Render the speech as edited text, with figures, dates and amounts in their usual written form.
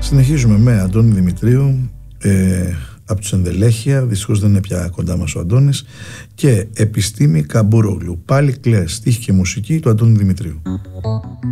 Συνεχίζουμε με Αντώνη Δημητρίου, από τους Ενδελέχεια, δυστυχώς δεν είναι πια κοντά μας ο Αντώνης, και Επιστήμη Καμπούρογλου. Πάλι κλαις, στίχη και μουσική του Αντώνη Δημητρίου.